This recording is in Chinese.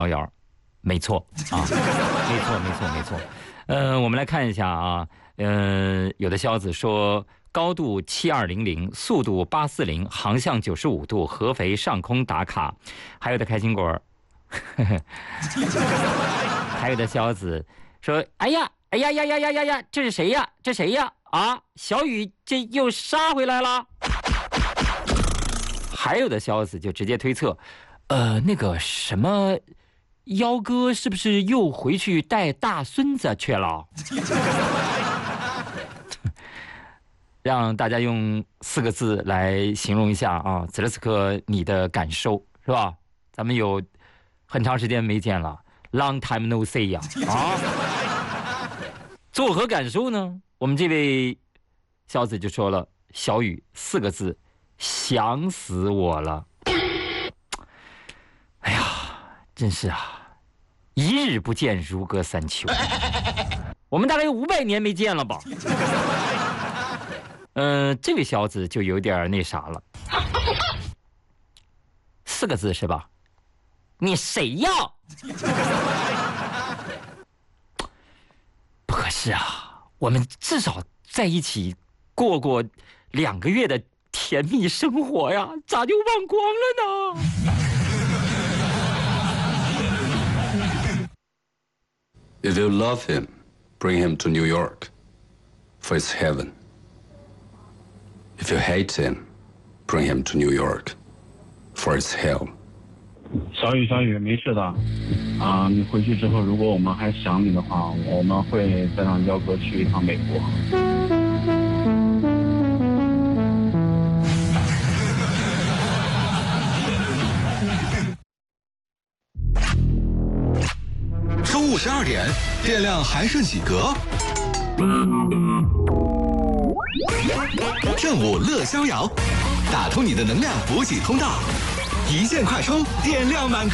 摇摇，没错啊，没错。我们来看一下啊，有的消子说高度7200，速度840，航向95度，合肥上空打卡。还有的开心果，还有的消子说，哎呀，这是谁呀？这谁呀？啊，小雨这又杀回来了。还有的消子就直接推测，那个什么。幺哥是不是又回去带大孙子去了？让大家用4个字来形容一下啊！此时此刻你的感受是吧？咱们有很长时间没见了 ，Long time no see 呀！啊，作何感受呢？我们这位小子就说了，小雨4个字，想死我了！哎呀，真是啊！一日不见如隔三秋，我们大概有500年没见了吧？这位小子就有点那啥了，4个字是吧？你谁呀？不合适啊！我们至少在一起过2个月的甜蜜生活呀，咋就忘光了呢 ？If you love him, bring him to New York, for it's heaven. If you hate him, bring him to New York, for it's hell. 小雨，没事的，你回去之后，如果我们还想你的话，我们会再让幺哥去一趟美国。 中午12点，电量还剩几格？正午乐逍遥，打通你的能量补给通道，一键快充，电量满格。